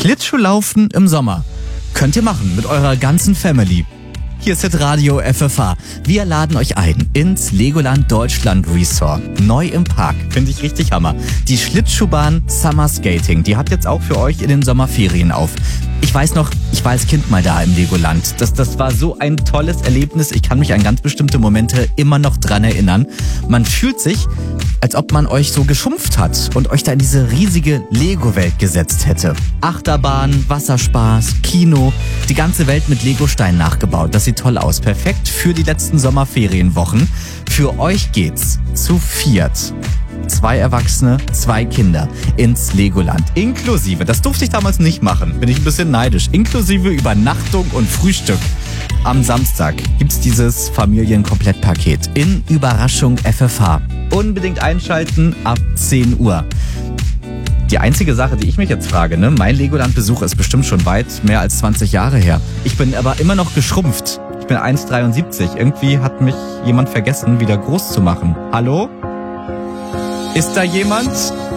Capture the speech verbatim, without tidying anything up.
Schlittschuhlaufen im Sommer. Könnt ihr machen mit eurer ganzen Family. Hier ist Hitradio F F H. Wir laden euch ein ins Legoland Deutschland Resort. Neu im Park. Finde ich richtig Hammer. Die Schlittschuhbahn Summer Skating, die hat jetzt auch für euch in den Sommerferien auf. Ich weiß noch, ich war als Kind mal da im Legoland. Das, das war so ein tolles Erlebnis. Ich kann mich an ganz bestimmte Momente immer noch dran erinnern. Man fühlt sich, als ob man euch so geschumpft hat und euch da in diese riesige Lego-Welt gesetzt hätte. Achterbahn, Wasserspaß, Kino, die ganze Welt mit Legosteinen nachgebaut. Das sieht toll aus. Perfekt für die letzten Sommerferienwochen. Für euch geht's zu viert. Zwei Erwachsene, zwei Kinder ins Legoland. Inklusive, das durfte ich damals nicht machen, bin ich ein bisschen neidisch, inklusive Übernachtung und Frühstück. Am Samstag gibt's dieses Familienkomplettpaket in Überraschung F F H. Unbedingt einschalten ab zehn Uhr. Die einzige Sache, die ich mich jetzt frage, ne, mein Legoland-Besuch ist bestimmt schon weit mehr als zwanzig Jahre her. Ich bin aber immer noch geschrumpft. Ich bin eins Komma dreiundsiebzig. Irgendwie hat mich jemand vergessen, wieder groß zu machen. Hallo? Ist da jemand?